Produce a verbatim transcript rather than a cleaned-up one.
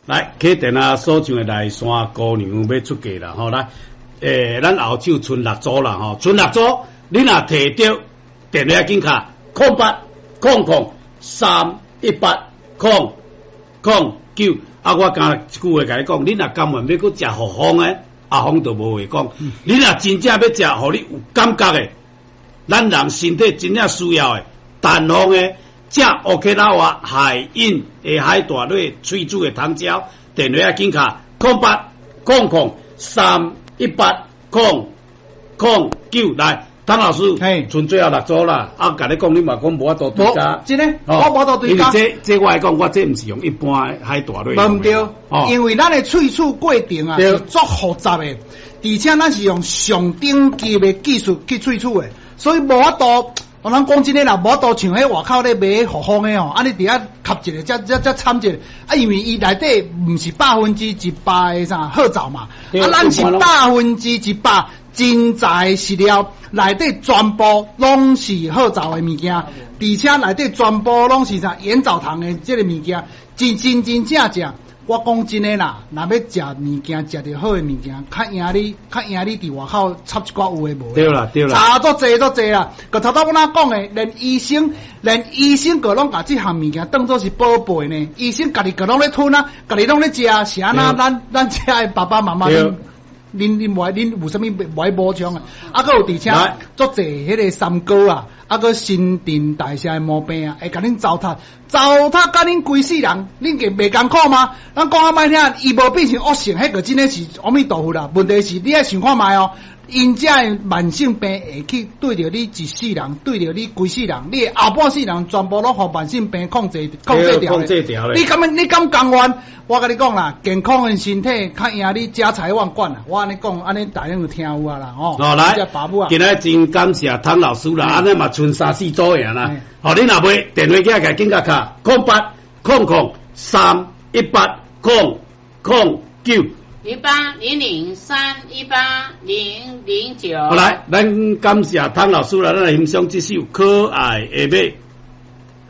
来，客店啊，所唱的来山姑娘要出嫁啦，吼来，诶，咱后手剩六组啦，吼，剩六组，你若摕到电话金卡空八空空三一八空空九，啊，我讲一句话甲你讲，你若甘愿要去食何方诶，阿方都无话讲。嗯、你若真正要食，互你有感觉诶，咱人身体真正需要诶，淡黄诶。食 OK 拉话海印诶海大类水煮诶糖胶，电话金卡空八空空三一八空空九来，汤老师，嘿，剩最后六组啦。啊，甲你讲，你嘛讲无法度对价， 真诶，我无度对价。 因为这这我来讲，我这毋是用一般海大类。 无毋对，哦、因为咱诶萃取过程啊是足复杂诶，而且咱是用上顶级诶技术去萃取诶，所以无法度。我咱讲真诶啦，无度像迄外口咧买何方诶吼，啊你伫遐吸一个，则则则掺一个，啊因为伊内底毋是百分之一百诶啥好枣嘛，啊咱是百分之一百真材实料，内底全部拢是好枣诶物件，而且内底全部拢是啥盐枣糖诶即个物件，真真真正正。我讲真诶啦，若要食物件，食着好诶物件，较赢你，较赢你伫外口插一寡有诶无。 对啦，对啦。 查足济足济啦，个头头我哪讲诶，连医生，连医生个拢甲即项物件当作是宝贝呢。医生家己个拢咧吞啊，家己拢咧食，是安那咱咱遮诶爸爸妈妈恁恁恁无恁有啥物无补充啊？啊，个有而且足济迄个三高啊。啊，个新陈代谢毛病啊，会甲恁糟蹋，糟蹋甲恁规世人，恁个袂艰苦吗？咱讲啊歹听，伊无变成恶性，迄个真诶是阿弥陀佛啦。问题是你爱想看觅哦，因遮诶慢性病会去对着你一世人，对着你规世人，你后半世人全部拢互慢性病控制控制掉。 控制掉你敢你敢甘愿？我甲你讲啦，健康诶身体较赢你家财万贯啦。我安尼讲，安尼大家就听有啊啦，吼。 哦，来，今日真感谢汤老师啦，安尼嘛。剩三四组样啦，好，你若买电话机个紧甲卡空八空空三一八空空九零八零零三一八零零九。 好来，咱感谢汤老师啦，咱来欣赏这首可爱的马。